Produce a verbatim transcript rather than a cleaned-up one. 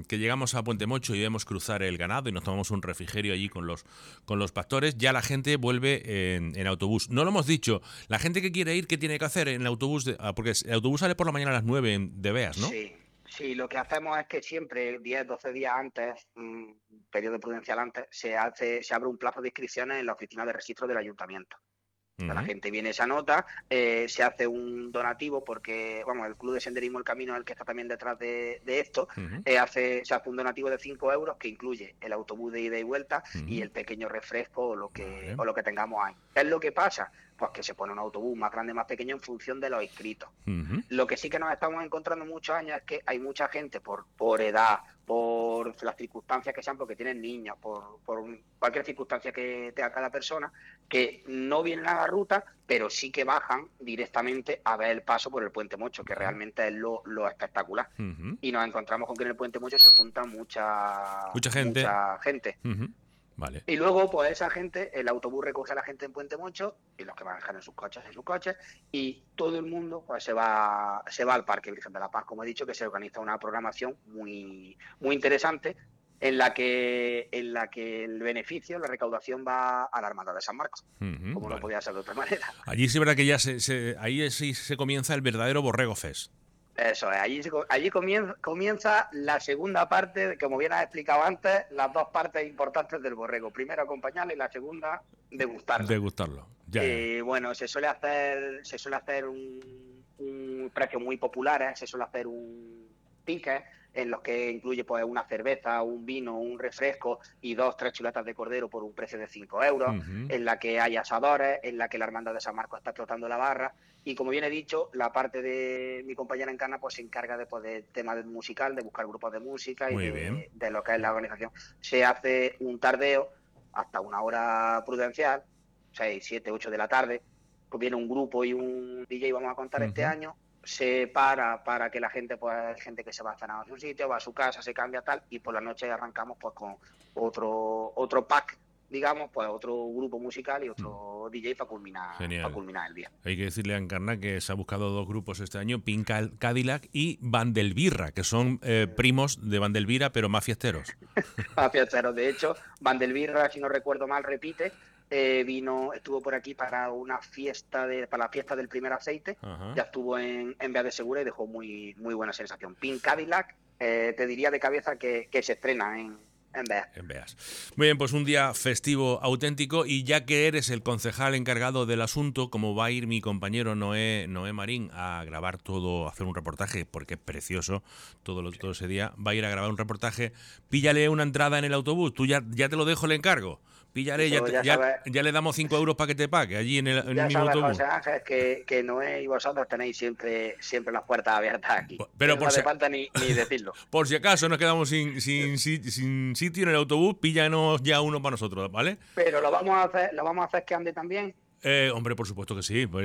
que llegamos a Puente Mocho y vemos cruzar el ganado y nos tomamos un refrigerio allí con los, con los pastores, ya la gente vuelve en, en autobús. No lo hemos dicho. La gente que quiere ir, ¿qué tiene que hacer en el autobús? De, porque el autobús sale por la mañana a las nueve de Beas, ¿no? Sí, sí, lo que hacemos es que siempre, diez, doce días antes, mmm, periodo prudencial antes, se hace, se abre un plazo de inscripciones en la oficina de registro del ayuntamiento. Uh-huh. La gente viene, se anota, eh, se hace un donativo porque, vamos, el Club de Senderismo El Camino, el que está también detrás de, de esto, uh-huh. eh, hace, se hace un donativo de cinco euros que incluye el autobús de ida y vuelta uh-huh. y el pequeño refresco o lo que vale. o lo que tengamos ahí. ¿Qué es lo que pasa? Pues que se pone un autobús más grande, más pequeño en función de los inscritos. Uh-huh. Lo que sí que nos estamos encontrando muchos años es que hay mucha gente por, por edad, por las circunstancias que sean, porque tienen niños, por, por cualquier circunstancia que tenga cada persona, que no vienen a la ruta, pero sí que bajan directamente a ver el paso por el Puente Mocho, que realmente es lo, lo espectacular. Uh-huh. Y nos encontramos con que en el Puente Mocho se junta mucha, mucha gente. Mucha gente. Uh-huh. Vale. Y luego, pues esa gente, el autobús recoge a la gente en Puente Mocho y los que van a dejar en sus coches, en sus coches, y todo el mundo pues se va se va al Parque Virgen de la Paz, como he dicho, que se organiza una programación muy muy interesante en la que en la que el beneficio, la recaudación va a la Hermandad de San Marcos, uh-huh, como vale. no podía ser de otra manera. Allí sí es verdad que ya se, se ahí sí se comienza el verdadero Borrego Fest. Eso es, allí, allí comienza, comienza la segunda parte, como bien has explicado antes, las dos partes importantes del borrego. Primero acompañarlo y la segunda degustarlo. Degustarlo, ya. Eh, bueno, se suele hacer, se suele hacer un, un precio muy popular, ¿eh? Se suele hacer un ticket en los que incluye pues una cerveza, un vino, un refresco y dos, tres chuletas de cordero por un precio de cinco euros, uh-huh. en la que hay asadores, en la que la Hermandad de San Marcos está explotando la barra. Y como bien he dicho, la parte de mi compañera Encarna pues se encarga de pues, del tema del musical, de buscar grupos de música y de, de lo que es la organización. Se hace un tardeo hasta una hora prudencial, seis, siete, ocho de la tarde, pues viene un grupo y un D J, vamos a contar, uh-huh. este año, se para para que la gente, pues gente que se va a cenar a su sitio, va a su casa, se cambia tal, y por la noche arrancamos pues con otro otro pack, digamos, pues otro grupo musical y otro mm. D J para culminar, para culminar el día. Hay que decirle a Encarna que se ha buscado dos grupos este año, Pink Cadillac y Vandelvirra, que son eh, primos de Vandelvira, pero más fiesteros. Más fiesteros, de hecho, Vandelvirra, si no recuerdo mal, repite, eh, vino, estuvo por aquí para una fiesta de, para la fiesta del primer aceite, uh-huh. ya estuvo en, en Beas de Segura y dejó muy, muy buena sensación. Pink Cadillac, eh, te diría de cabeza que, que se estrena en En Beas. En Beas. Muy bien, pues un día festivo auténtico, y ya que eres el concejal encargado del asunto, como va a ir mi compañero Noé, Noé Marín a grabar todo, a hacer un reportaje, porque es precioso todo, lo, todo ese día, va a ir a grabar un reportaje, píllale una entrada en el autobús, tú ya, ya te lo dejo el encargo. Píllale, ya, ya, ya, ya le damos cinco euros para que te pague allí en el, en ya el mismo sabes, autobús. José Ángel, que, que Noé y vosotros tenéis siempre siempre las puertas abiertas aquí. Pero no por hace si, falta ni, ni decirlo. Por si acaso nos quedamos sin, sin, sin, sin sitio en el autobús, píllanos ya uno para nosotros, ¿vale? Pero lo vamos a hacer, lo vamos a hacer que ande también. Eh, hombre, por supuesto que sí.